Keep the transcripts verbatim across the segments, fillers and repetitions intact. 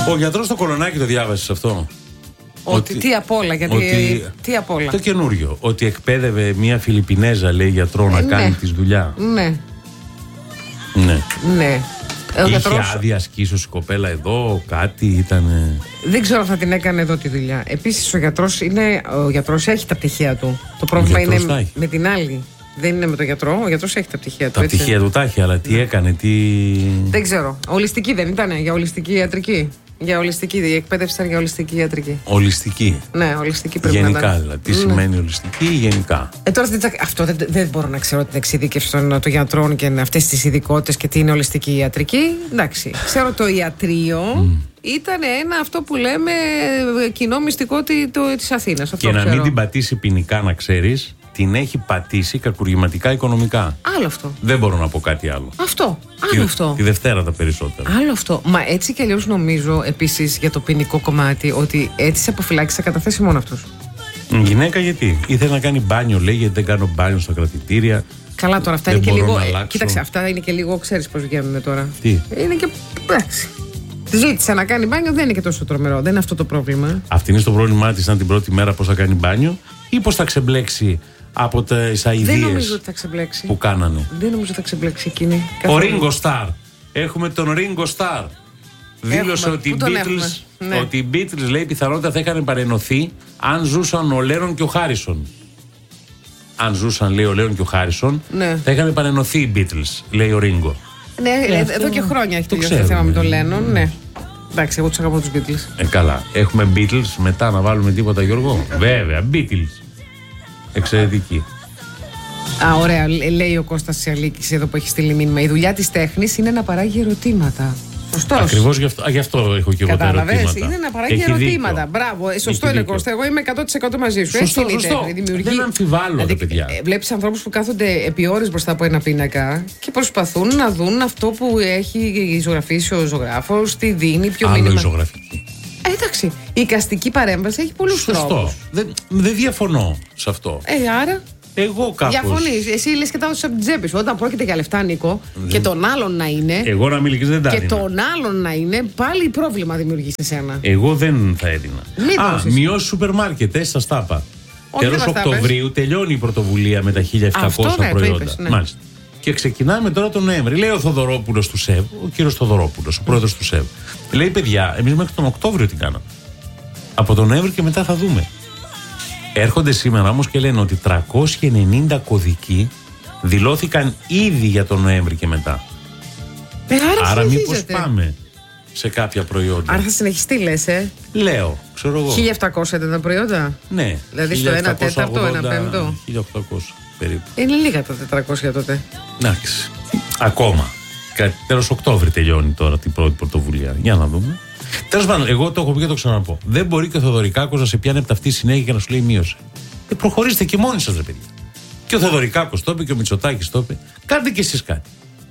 Ο γιατρός στο Κολονάκι το διάβασες αυτό? Ότι, τι απ' όλα, γιατί. Ότι, τι απ' όλα. Το καινούριο. Ότι εκπαίδευε μια Φιλιππινέζα, λέει, γιατρό να ε, κάνει ναι. τη δουλειά. Ναι. Ναι. Ναι. Είχε γιατρός... άδεια ασκήσεως η κοπέλα εδώ, κάτι ήταν. Δεν ξέρω αν θα την έκανε εδώ τη δουλειά. Επίσης ο γιατρός, είναι, ο γιατρός έχει τα πτυχία του. Το πρόβλημα είναι με την άλλη. Δεν είναι με τον γιατρό. Ο γιατρός έχει τα πτυχία του. Τα έτσι. Πτυχία του τα έχει, αλλά τι ναι. έκανε, τι. Δεν ξέρω. Ολιστική δεν ήταν, για ολιστική ιατρική. Για ολιστική, η εκπαίδευση ήταν για ολιστική ιατρική. Ολιστική. Ναι, ολιστική πρέπει γενικά, να ήταν. Δηλαδή. Τι ναι. σημαίνει ολιστική ή γενικά? Ε, τώρα, αυτό δεν, δεν μπορώ να ξέρω την εξειδίκευση των, των γιατρών και αυτές τις ειδικότητες και τι είναι ολιστική ιατρική. Εντάξει. Ξέρω το ιατρείο mm. ήταν ένα αυτό που λέμε κοινό μυστικό της Αθήνας. Και να ξέρω. μην την πατήσει ποινικά, να ξέρεις. Την έχει πατήσει κακουργηματικά οικονομικά. Άλλο αυτό. Δεν μπορώ να πω κάτι άλλο. Αυτό. Άλλο τη, αυτό. Τη Δευτέρα τα περισσότερα. Άλλο αυτό. Μα έτσι κι αλλιώς νομίζω επίσης για το ποινικό κομμάτι ότι έτσι σε αποφυλάξει θα καταθέσει μόνο αυτός. Γυναίκα γιατί? Ήθελε να κάνει μπάνιο, λέει, γιατί δεν κάνω μπάνιο στα κρατητήρια. Καλά, τώρα αυτά δεν είναι και λίγο. Ε, κοίταξε, αυτά είναι και λίγο. Ξέρεις πώς βγαίνουν τώρα. Τι? Είναι και. Εντάξει. Ζήτησε να κάνει μπάνιο, δεν είναι και τόσο τρομερό. Δεν είναι αυτό το πρόβλημα. Αυτή είναι στο πρόβλημά της, αν την πρώτη μέρα πώς θα κάνει μπάνιο ή πώς θα ξεμπλέξει από τις αηδίες. Δεν νομίζω ότι θα ξεμπλέξει. Που κάνανε. Δεν νομίζω ότι θα ξεμπλέξει εκείνη. Ο Ringo Starr. Έχουμε τον Ringo Starr. Δήλωσε ότι οι, Beatles, ναι. ότι οι Beatles, λέει, πιθανότητα θα είχαν παρενωθεί αν ζούσαν ο Λένον και ο Χάρισον. Αν ζούσαν, λέει, ο Λένον και ο Χάρισον, ναι. θα είχαν παρενωθεί οι Beatles, λέει ο Ringo. Ναι, ε, εδώ αυτό... και χρόνια έχει τελειώσει το θέμα με τον Λένον, ναι. Εντάξει, εγώ τους αγαπώ τους Beatles. Ε, καλά. Έχουμε Beatles μετά να βάλουμε τίποτα, Γιώργο? Βέβαια, Beatles. Εξαιρετική. Α, ωραία. Λέει ο Κώστας Σιαλίκης εδώ που έχει στείλει μήνυμα. Η δουλειά της τέχνης είναι να παράγει ερωτήματα. Σωστός. Ακριβώς γι' αυτό, α, γι' αυτό έχω και εγώ τα ερωτήματα. Είναι να παράγει έχει ερωτήματα. Δίκιο. Μπράβο. Ε, σωστό είναι, Κώστα. Εγώ είμαι εκατό τοις εκατό μαζί σου. Σωστό, Έτσι σωστό. είναι η τέχνη. Δεν αμφιβάλλω, δηλαδή, παιδιά. Βλέπεις ανθρώπους που κάθονται επί ώρες μπροστά από ένα πίνακα και προσπαθούν να δουν αυτό που έχει ζωγραφίσει ο ζωγράφος, τι δίνει, ποιο Άλλο μήνυμα. Η ζωγραφική. Ε, εντάξει. Η εικαστική παρέμβαση έχει πολλούς τρόπους. Σωστό. Δεν, δεν διαφωνώ σε αυτό. Ε, άρα. Εγώ κάπως. Διαφωνείς. Εσύ λες και τα δώσεις από την τσέπη σου. Όταν πρόκειται για λεφτά, Νίκο, δεν... και τον άλλον να είναι. Εγώ να μιλήσεις δεν τα και έδινα. τον άλλον να είναι, πάλι πρόβλημα δημιουργείς εσένα. Εγώ δεν θα έδινα. Μην Α, μειώσει σούπερ μάρκετ, ε, σας τα είπα. Τέλος Οκτωβρίου τελειώνει η πρωτοβουλία με τα χίλια επτακόσια αυτό, ναι, προϊόντα. είπες, ναι. Μάλιστα. Και ξεκινάμε τώρα τον Νοέμβρη. Λέει ο Θοδωρόπουλος του ΣΕΒ, ο κύριος Θοδωρόπουλος, ο πρόεδρος του ΣΕΒ. Λέει, παιδιά, εμείς μέχρι τον Οκτώβριο τι κάναμε. Από τον Νοέμβρη και μετά θα δούμε. Έρχονται σήμερα όμως και λένε ότι τριακόσιοι ενενήντα κωδικοί δηλώθηκαν ήδη για τον Νοέμβρη και μετά. Ε, άρα άρα μήπως πάμε σε κάποια προϊόντα. Άρα θα συνεχιστεί, λες, ε. Λέω, ξέρω εγώ. χίλια επτακόσια ήταν τα προϊόντα. Ναι. Δηλαδή στο ένα τέταρτο, ένα πέμπτο. χίλια οκτακόσια περίπου. Είναι λίγα τα τετρακόσια τότε. Εντάξει. Ακόμα. Τέλος Οκτώβρη τελειώνει τώρα την πρώτη πρωτοβουλία. Για να δούμε. Τέλος πάντων, εγώ το έχω πει και το ξαναπώ. Δεν μπορεί και ο Θοδωρικάκος να σε πιάνει από αυτή συνέχεια και να σου λέει μείωση. Ε, προχωρήστε και μόνοι σας, ρε παιδιά. Και ο Θοδωρικάκος το είπε και ο Μητσοτάκης το είπε. Κάντε κι εσείς κάτι.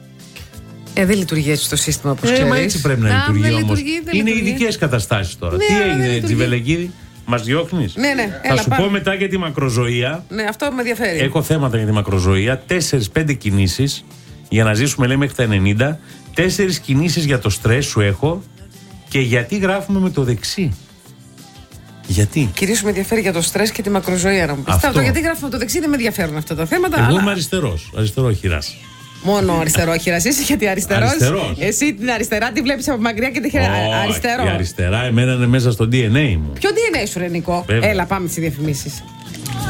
Ε, δεν λειτουργεί έτσι το σύστημα, όπως ε, ξέρεις. Μα έτσι πρέπει να, να λειτουργεί όμως. Είναι ειδικές καταστάσεις τώρα. Ναι, τι έγινε, Τζιβελεκίδη, μας διώχνεις? Ναι, ναι. Θα Έλα, σου πάμε. πω μετά για τη μακροζωία. Ναι, αυτό με ενδιαφέρει. Έχω θέματα για τη μακροζωία. τέσσερις πέντε κινήσεις για να ζήσουμε, λέει, μέχρι τα ενενήντα. Τέσσερις κινήσεις για το στρες σου έχω. Και γιατί γράφουμε με το δεξί? Γιατί? Κυρίως με ενδιαφέρει για το στρες και τη μακροζωία, να μου πεις. Το γιατί γράφουμε με το δεξί δεν με ενδιαφέρουν αυτά τα θέματα. Εγώ αλλά... είμαι αριστερός, αριστερόχειρας. Μόνο αριστερόχειρας είσαι, γιατί αριστερός. Αριστερός. Εσύ την αριστερά τη βλέπεις από μακριά και τη χέρι. Oh, αριστερό. Η αριστερά εμένα είναι μέσα στο ντι εν έι μου. Ποιο ντι εν έι σου, ρε Νικό? Έλα, πάμε στις διαφημίσεις.